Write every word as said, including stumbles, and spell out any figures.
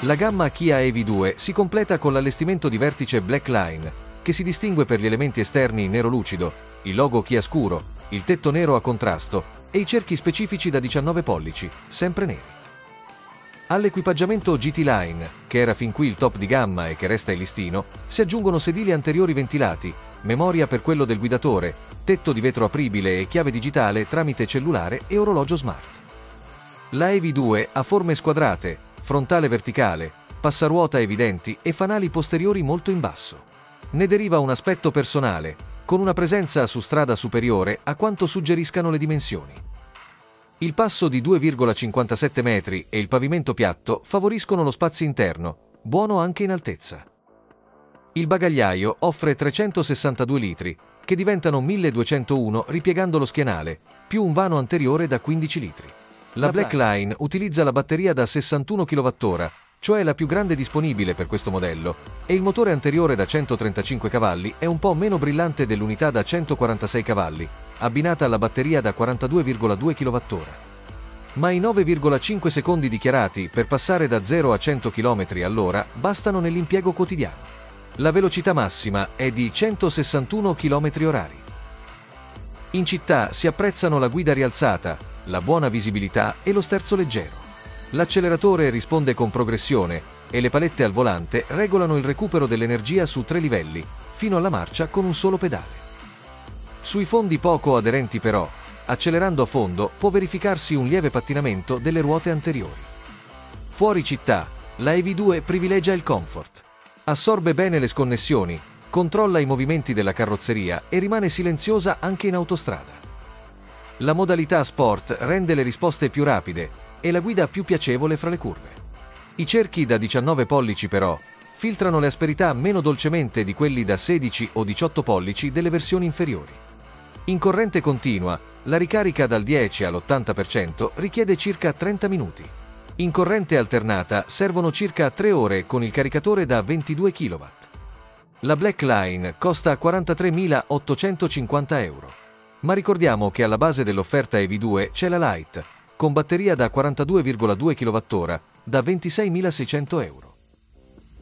La gamma Kia E V due si completa con l'allestimento di vertice Black Line, che si distingue per gli elementi esterni nero lucido, il logo Kia scuro, il tetto nero a contrasto e i cerchi specifici da diciannove pollici, sempre neri. All'equipaggiamento G T Line, che era fin qui il top di gamma e che resta il listino, si aggiungono sedili anteriori ventilati, memoria per quello del guidatore, tetto di vetro apribile e chiave digitale tramite cellulare e orologio smart. La E V due ha forme squadrate, frontale verticale, passaruota evidenti e fanali posteriori molto in basso. Ne deriva un aspetto personale, con una presenza su strada superiore a quanto suggeriscano le dimensioni. Il passo di due virgola cinquantasette metri e il pavimento piatto favoriscono lo spazio interno, buono anche in altezza. Il bagagliaio offre trecentosessantadue litri, che diventano milleduecentouno ripiegando lo schienale, più un vano anteriore da quindici litri. La Black Line utilizza la batteria da sessantuno chilowattora, cioè la più grande disponibile per questo modello, e il motore anteriore da centotrentacinque cavalli è un po' meno brillante dell'unità da centoquarantasei cavalli, abbinata alla batteria da quarantadue virgola due chilowattora. Ma i nove virgola cinque secondi dichiarati per passare da zero a cento chilometri all'ora bastano nell'impiego quotidiano. La velocità massima è di centosessantuno chilometri orari. In città si apprezzano la guida rialzata, la buona visibilità e lo sterzo leggero. L'acceleratore risponde con progressione e le palette al volante regolano il recupero dell'energia su tre livelli, fino alla marcia con un solo pedale. Sui fondi poco aderenti però, accelerando a fondo può verificarsi un lieve pattinamento delle ruote anteriori. Fuori città, la E V due privilegia il comfort. Assorbe bene le sconnessioni, controlla i movimenti della carrozzeria e rimane silenziosa anche in autostrada. La modalità Sport rende le risposte più rapide e la guida più piacevole fra le curve. I cerchi da diciannove pollici però filtrano le asperità meno dolcemente di quelli da sedici o diciotto pollici delle versioni inferiori. In corrente continua, la ricarica dal dieci all'ottanta per cento richiede circa trenta minuti. In corrente alternata servono circa tre ore con il caricatore da ventidue chilowatt. La Black Line costa quarantatremilaottocentocinquanta euro. Ma ricordiamo che alla base dell'offerta E V due c'è la Lite, con batteria da quarantadue virgola due chilowattora, da ventiseimilaseicento euro.